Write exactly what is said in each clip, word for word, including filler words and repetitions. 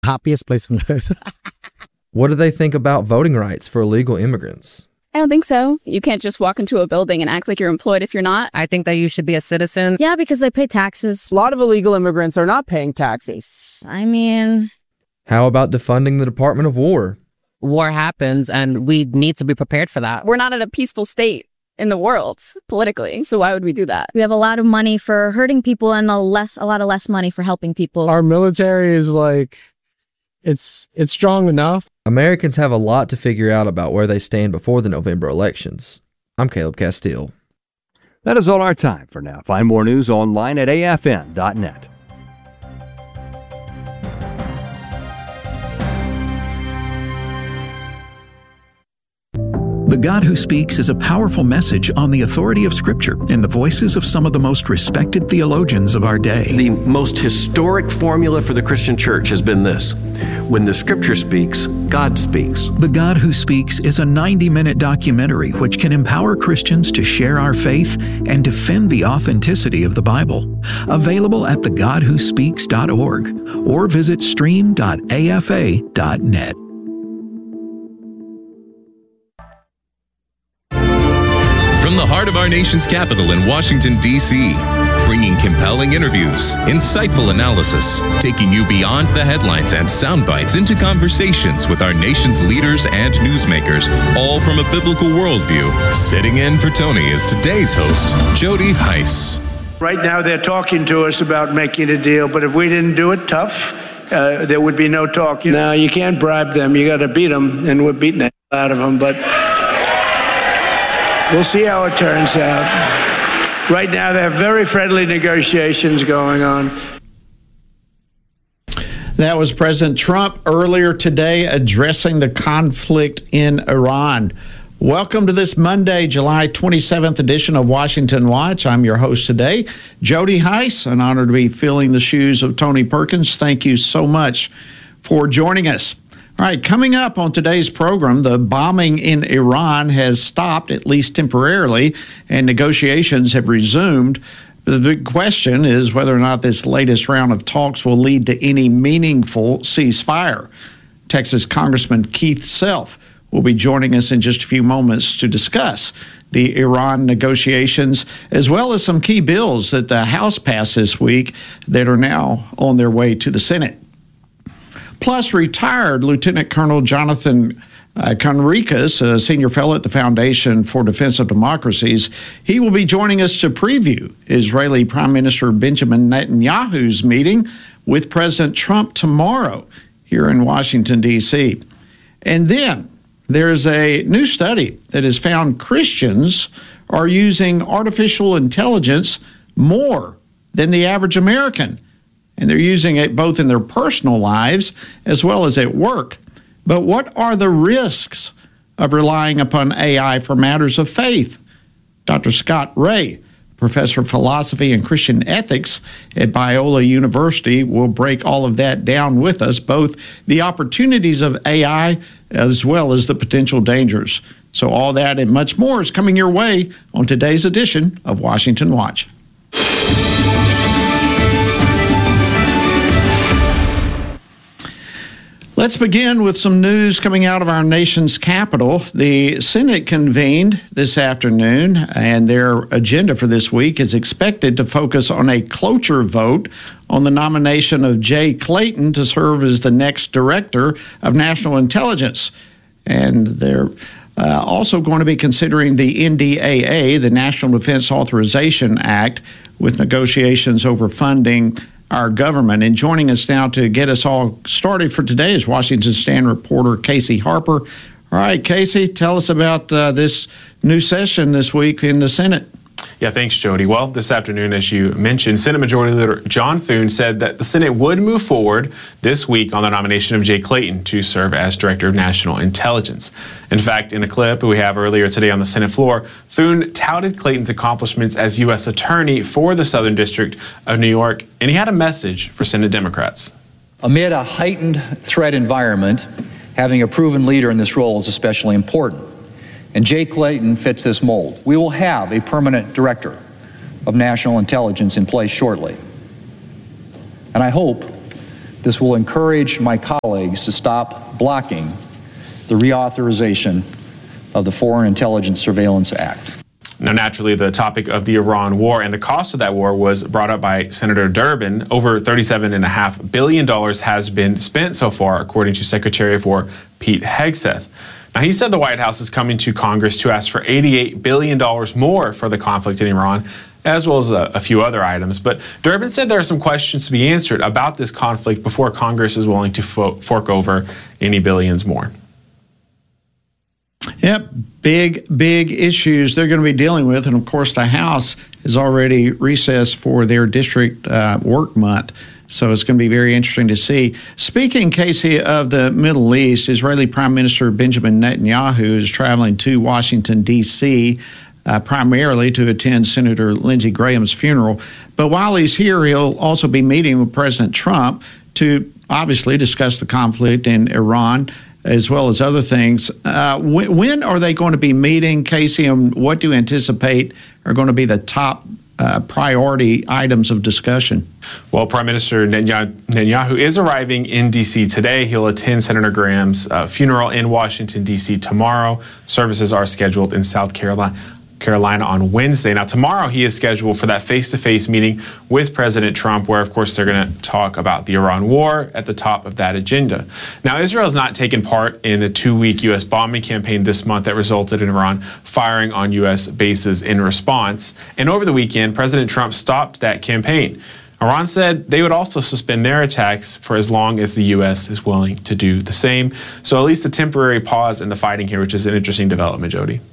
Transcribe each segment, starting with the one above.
Happiest place on earth. What do they think about voting rights for illegal immigrants? I don't think so. You can't just walk into a building and act like you're employed if you're not. I think that you should be a citizen. Yeah, because they pay taxes. A lot of illegal immigrants are not paying taxes. I mean... How about defunding the Department of War? War happens, and we need to be prepared for that. We're not in a peaceful state in the world, politically, so why would we do that? We have a lot of money for hurting people and a less, a lot of less money for helping people. Our military is like, it's it's strong enough. Americans have a lot to figure out about where they stand before the November elections. I'm Caleb Castile. That is all our time for now. Find more news online at A F N dot net. The God Who Speaks is a powerful message on the authority of Scripture in the voices of some of the most respected theologians of our day. The most historic formula for the Christian church has been this: when the Scripture speaks, God speaks. The God Who Speaks is a ninety-minute documentary which can empower Christians to share our faith and defend the authenticity of the Bible. Available at the god who speaks dot org or visit stream dot A F A dot net. From the heart of our nation's capital in Washington, D C, bringing compelling interviews, insightful analysis, taking you beyond the headlines and sound bites into conversations with our nation's leaders and newsmakers, all from a biblical worldview. Sitting in for Tony is today's host, Jody Heiss. Right now they're talking to us about making a deal, but if we didn't do it tough, uh, there would be no talk. Now, you can't bribe them. You got to beat them, and we're beating the hell out of them, but... we'll see how it turns out. Right now, there are very friendly negotiations going on. That was President Trump earlier today addressing the conflict in Iran. Welcome to this Monday, July twenty-seventh edition of Washington Watch. I'm your host today, Jody Heiss. An honor to be filling the shoes of Tony Perkins. Thank you so much for joining us. All right, coming up on today's program, the bombing in Iran has stopped, at least temporarily, and negotiations have resumed. The big question is whether or not this latest round of talks will lead to any meaningful ceasefire. Texas Congressman Keith Self will be joining us in just a few moments to discuss the Iran negotiations, as well as some key bills that the House passed this week that are now on their way to the Senate. Plus, retired Lieutenant Colonel Jonathan uh, Conricus, a senior fellow at the Foundation for Defense of Democracies, he will be joining us to preview Israeli Prime Minister Benjamin Netanyahu's meeting with President Trump tomorrow here in Washington, D C. And then there's a new study that has found Christians are using artificial intelligence more than the average American. And they're using it both in their personal lives as well as at work. But what are the risks of relying upon A I for matters of faith? Doctor Scott Ray, professor of philosophy and Christian ethics at Biola University, will break all of that down with us, both the opportunities of A I as well as the potential dangers. So all that and much more is coming your way on today's edition of Washington Watch. Let's begin with some news coming out of our nation's capital. The Senate convened this afternoon, and their agenda for this week is expected to focus on a cloture vote on the nomination of Jay Clayton to serve as the next director of national intelligence. And they're uh, also going to be considering the N D A A, the National Defense Authorization Act, with negotiations over funding our government. And joining us now to get us all started for today is Washington Stand reporter Casey Harper. All right, Casey, tell us about uh, this new session this week in the Senate. Yeah, thanks, Jody. Well, this afternoon, as you mentioned, Senate Majority Leader John Thune said that the Senate would move forward this week on the nomination of Jay Clayton to serve as Director of National Intelligence. In fact, in a clip we have earlier today on the Senate floor, Thune touted Clayton's accomplishments as U S Attorney for the Southern District of New York, and he had a message for Senate Democrats. Amid a heightened threat environment, having a proven leader in this role is especially important. And Jay Clayton fits this mold. We will have a permanent director of national intelligence in place shortly. And I hope This will encourage my colleagues to stop blocking the reauthorization of the Foreign Intelligence Surveillance Act. Now, naturally, the topic of the Iran war and the cost of that war was brought up by Senator Durbin. Over thirty-seven point five billion dollars has been spent so far, according to Secretary of War Pete Hegseth. Now, he said the White House is coming to Congress to ask for eighty-eight billion dollars more for the conflict in Iran, as well as a, a few other items. But Durbin said there are some questions to be answered about this conflict before Congress is willing to fo- fork over any billions more. Yep, big, big issues they're going to be dealing with. And of course, the House is already recessed for their district uh, work month. So it's going to be very interesting to see. Speaking, Casey, of the Middle East, Israeli Prime Minister Benjamin Netanyahu is traveling to Washington, D C, uh, primarily to attend Senator Lindsey Graham's funeral. But while he's here, he'll also be meeting with President Trump to obviously discuss the conflict in Iran, as well as other things. Uh, when, when are they going to be meeting, Casey, and what do you anticipate are going to be the top uh, priority items of discussion? Well, Prime Minister Netanyahu is arriving in D C today. He'll attend Senator Graham's uh, funeral in Washington, D C tomorrow. Services are scheduled in South Carolina. Carolina on Wednesday. Now, tomorrow he is scheduled for that face-to-face meeting with President Trump, where, of course, they're going to talk about the Iran war at the top of that agenda. Now, Israel has not taken part in the two-week U S bombing campaign this month that resulted in Iran firing on U S bases in response. And over the weekend, President Trump stopped that campaign. Iran said they would also suspend their attacks for as long as the U S is willing to do the same. So at least a temporary pause in the fighting here, which is an interesting development, Jody.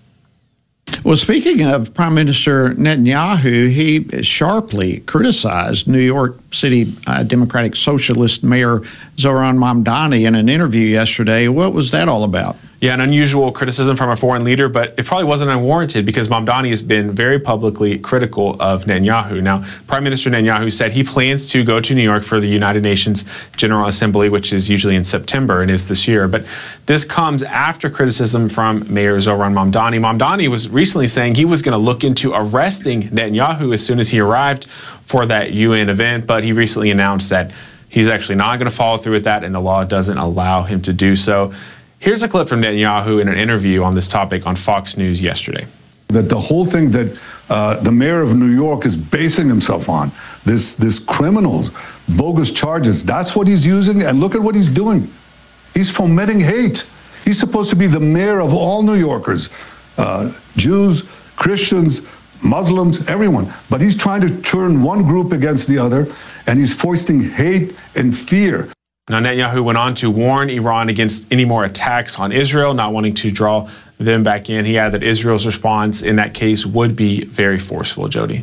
Well, speaking of Prime Minister Netanyahu, he sharply criticized New York City uh, Democratic Socialist Mayor Zohran Mamdani in an interview yesterday. What was that all about? Yeah, an unusual criticism from a foreign leader, but it probably wasn't unwarranted because Mamdani has been very publicly critical of Netanyahu. Now, Prime Minister Netanyahu said he plans to go to New York for the United Nations General Assembly, which is usually in September and is this year. But this comes after criticism from Mayor Zohran Mamdani. Mamdani was recently saying he was going to look into arresting Netanyahu as soon as he arrived for that U N event, but he recently announced that he's actually not going to follow through with that, and the law doesn't allow him to do so. Here's a clip from Netanyahu in an interview on this topic on Fox News yesterday. That the whole thing that uh, the mayor of New York is basing himself on, this, this criminals, bogus charges, that's what he's using, and look at what he's doing. He's fomenting hate. He's supposed to be the mayor of all New Yorkers, uh, Jews, Christians, Muslims, everyone. But he's trying to turn one group against the other, and he's foisting hate and fear. Now, Netanyahu went on to warn Iran against any more attacks on Israel, not wanting to draw them back in. He added that Israel's response in that case would be very forceful, Jody.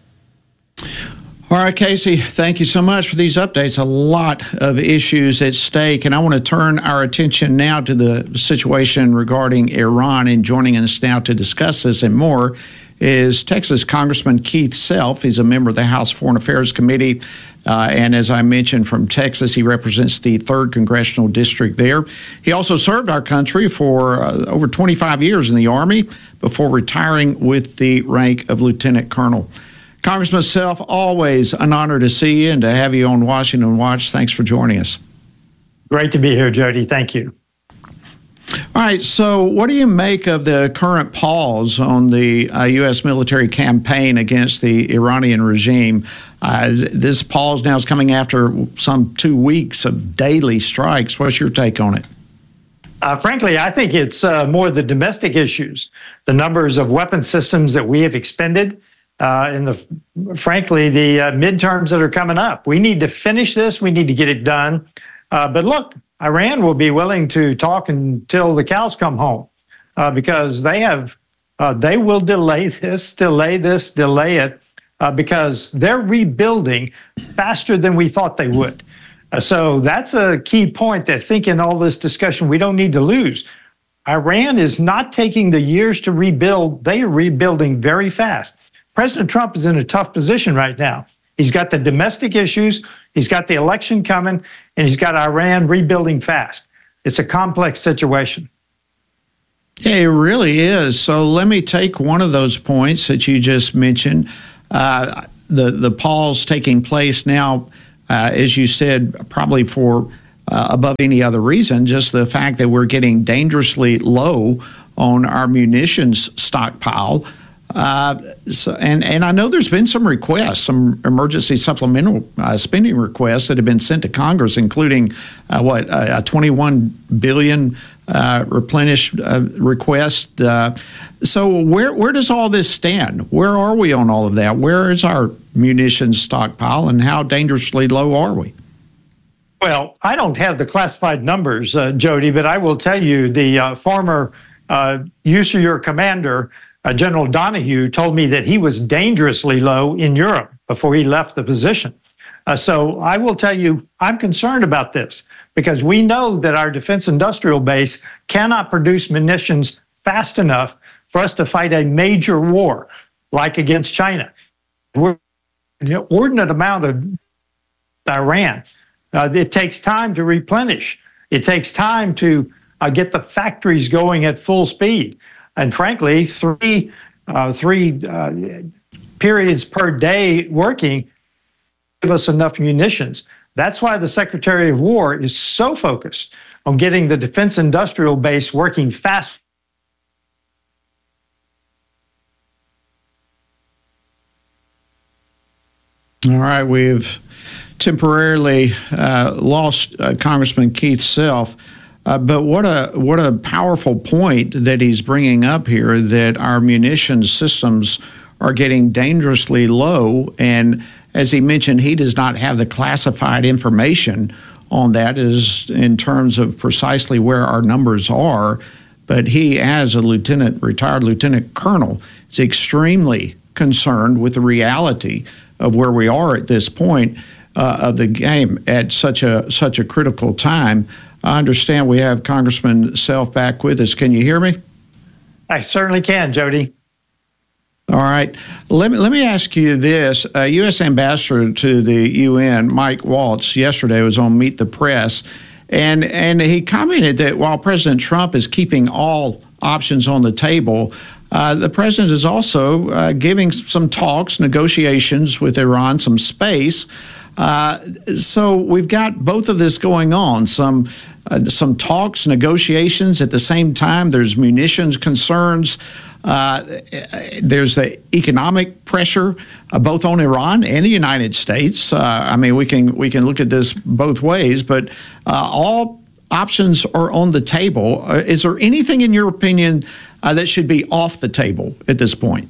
All right, Casey, thank you so much for these updates. A lot of issues at stake. And I want to turn our attention now to the situation regarding Iran. And joining us now to discuss this and more is Texas Congressman Keith Self. He's a member of the House Foreign Affairs Committee. Uh, and as I mentioned, from Texas, he represents the third Congressional District there. He also served our country for uh, over twenty-five years in the Army before retiring with the rank of Lieutenant Colonel. Congressman Self, always an honor to see you and to have you on Washington Watch. Thanks for joining us. Great to be here, Jody. Thank you. All right, so what do you make of the current pause on the uh, U S military campaign against the Iranian regime? Uh, this pause now is coming after some two weeks of daily strikes. What's your take on it? Uh, frankly, I think it's uh, more the domestic issues, the numbers of weapon systems that we have expended, uh, and the frankly, the uh, midterms that are coming up. We need to finish this. We need to get it done. Uh, but look, Iran will be willing to talk until the cows come home uh, because they have, uh, they will delay this, delay this, delay it uh, because they're rebuilding faster than we thought they would. Uh, so that's a key point that I think in all this discussion we don't need to lose. Iran is not taking the years to rebuild. They are rebuilding very fast. President Trump is in a tough position right now. He's got the domestic issues, he's got the election coming, and he's got Iran rebuilding fast. It's a complex situation. Yeah, it really is. So let me take one of those points that you just mentioned. Uh, the, the pause taking place now uh, as you said, probably for uh, above any other reason, just the fact that we're getting dangerously low on our munitions stockpile. Uh, so, and, and I know there's been some requests, some emergency supplemental uh, spending requests that have been sent to Congress, including uh, what a twenty-one billion uh, replenished uh, request. Uh, so where where does all this stand? Where are we on all of that? Where is our munitions stockpile, and how dangerously low are we? Well, I don't have the classified numbers, uh, Jody, but I will tell you the uh, former uh, U S A R commander, Uh, General Donahue, told me that he was dangerously low in Europe before he left the position. Uh, so I will tell you, I'm concerned about this because we know that our defense industrial base cannot produce munitions fast enough for us to fight a major war like against China. We're an inordinate amount of Iran. Uh, it takes time to replenish. It takes time to uh, get the factories going at full speed. And frankly, three uh, three uh, periods per day working give us enough munitions. That's why the Secretary of War is so focused on getting the defense industrial base working fast. All right, we've temporarily uh, lost uh, Congressman Keith Self. Uh, but what a what a powerful point that he's bringing up here, that our munitions systems are getting dangerously low. And as he mentioned, he does not have the classified information on that as in terms of precisely where our numbers are. But he, as a lieutenant, retired lieutenant colonel, is extremely concerned with the reality of where we are at this point uh, of the game at such a such a critical time. I understand we have Congressman Self back with us. Can you hear me? I certainly can, Jody. All right. Let me let me ask you this. Uh, U S Ambassador to the U N, Mike Waltz, yesterday was on Meet the Press, and, and he commented that while President Trump is keeping all options on the table, uh, the president is also uh, giving some talks, negotiations with Iran, some space. Uh, so we've got both of this going on, some uh, some talks, negotiations. At the same time, there's munitions concerns. Uh, there's the economic pressure, uh, both on Iran and the United States. Uh, I mean, we can we can look at this both ways, but uh, all options are on the table. Uh, is there anything, in your opinion, uh, that should be off the table at this point?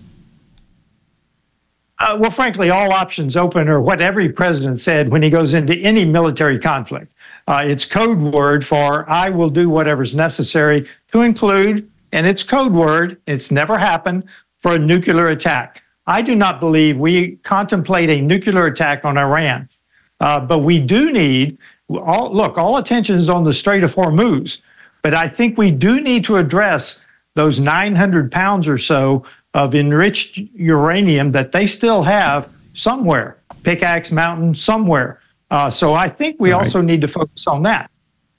Uh, well, frankly, all options open are what every president said when he goes into any military conflict. Uh, it's code word for I will do whatever's necessary, to include, and it's code word, it's never happened, for a nuclear attack. I do not believe we contemplate a nuclear attack on Iran, uh, but we do need, all, look, all attention is on the Strait of Hormuz, but I think we do need to address those nine hundred pounds or so of enriched uranium that they still have somewhere, Pickaxe Mountain, somewhere. Uh, so I think we All also right. need to focus on that.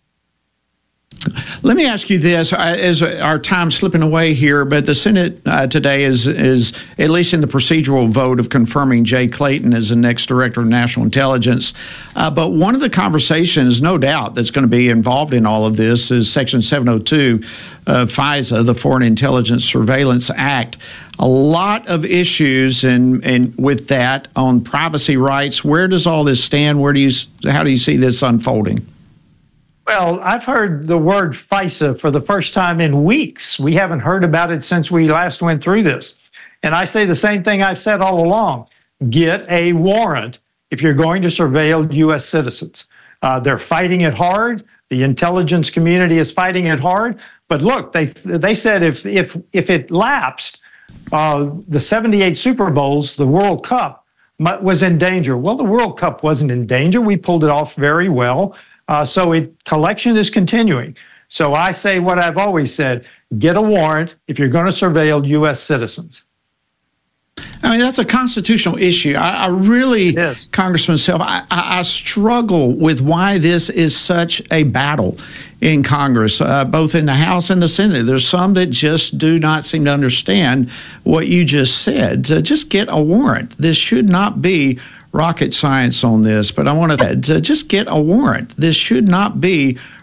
Let me ask you this, as our time's slipping away here, but the Senate uh, today is, is, at least in the procedural vote, of confirming Jay Clayton as the next Director of National Intelligence. Uh, but one of the conversations, no doubt, that's going to be involved in all of this is Section seven oh two of FISA, the Foreign Intelligence Surveillance Act. A lot of issues and and with that on privacy rights. Where does all this stand? Where do you, how do you see this unfolding? Well, I've heard the word FISA for the first time in weeks. We haven't heard about it since we last went through this. And I say the same thing I've said all along. Get a warrant if you're going to surveil U S citizens. Uh, they're fighting it hard. The intelligence community is fighting it hard. But look, they they said if if if it lapsed, uh, the seventy-eight Super Bowls, the World Cup, was in danger. Well, the World Cup wasn't in danger. We pulled it off very well. Uh, so it, collection is continuing. So I say what I've always said, get a warrant if you're going to surveil U S citizens. I mean, that's a constitutional issue. I, I really, yes. Congressman Self, I, I, I struggle with why this is such a battle in Congress, uh, both in the House and the Senate. There's some that just do not seem to understand what you just said. Uh, just get a warrant. This should not be rocket science on this, but I want to just get a warrant. This should not be